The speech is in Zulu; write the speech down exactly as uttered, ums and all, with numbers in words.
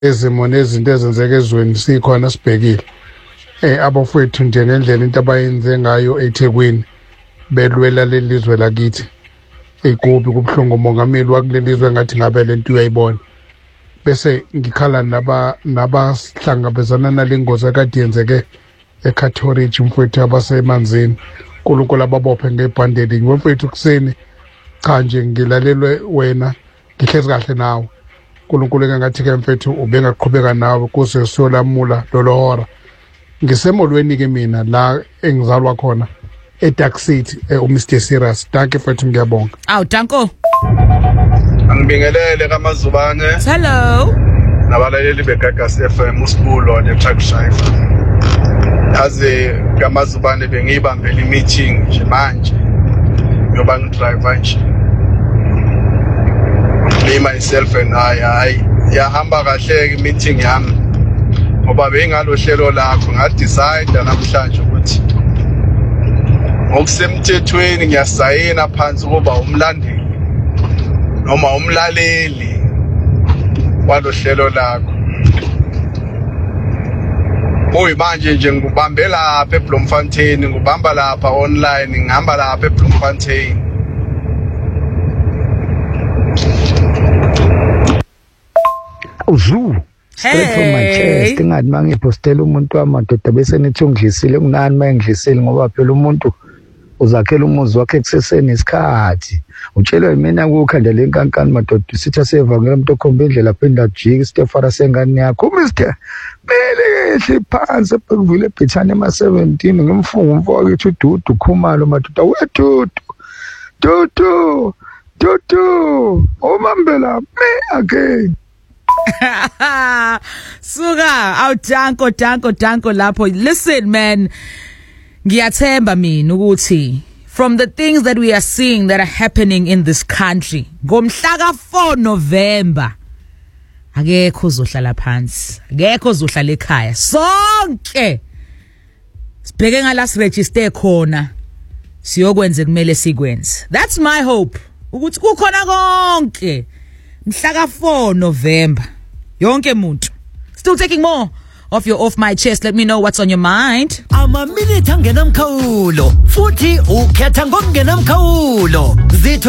ezimo nezinto ezenzeka ezweni sikhona sibhekile eh abafowethu nje ngendlela into abayenze ngayo eThekwini belwela lelizwe lakithi ekubi kubhlungu umongameli wakulelizwe ngathi ngabe lento uyayibona bese ngikhala naba nabahlangabezana nalengozi akade yenzeke eCatholic umfowethu abasemanzini uNkulunkulu ababophe ngebhandeli ngomfowethu kuseni cha nje ngilalelwe wena ngihlezi kahle nawe uNkulunkulu engathi ke mfethu ubengaqhubeka nawe kuze siyolamula lolo hora ngisemolweni ke mina la engizalwa khona eDark City uMr Serious danke mfethu ngiyabonga aw danko angibingelele kaMazubane hello nabalaleli beGagas F M uSibulo neTruck Driver yazi kaMazubane bengiyibambela imeeting nje manje yoba ngidriver nje me myself and I I yahamba kahle imeeting yami ngoba bengalo hlelo lakho nga decide namhlanje ukuthi ngokusemthethweni ngiyasayina phansi kuba umlandeli noma umlaleli walo hlelo lakho Boy manje nje ngubambe lapha eBloemfontein ngubamba lapha online ngihamba lapha eBloemfontein Uzu straight from my chest ngathi mangipostela umuntu wamadoda bese nithi ungidlisile kunani mangidlisile ngoba phela umuntu uzakhela umuzi wakhe kuseseni isikhathi utshelwe mina ukukhanda lenkankani madoda sitha sevangela umuntu okhomba indlela phinda jiki Stefara sengane yakho uMr Bele ehle phansi bekuvile ebhithane ema seventeen ngimfunga umfowethu ethi uDudu Khumalo madoda wedudu Dudu Dudu omambela me again Suka aw danko danko danko lapho listen man ngiyathemba mina ukuthi from the things that we are seeing that are happening in this country ngomhla ka four November akekho uzohlala phansi akekho uzohlala ekhaya sonke sibheke ngala register khona siyokwenza kumele sikwenze that's my hope ukuthi kukhona konke mhla ka four November yonke umuntu still taking more of your off my chest let me know what's on your mind ama minute angenamkhawulo futhi ukhetha ngokungenamkhawulo zitho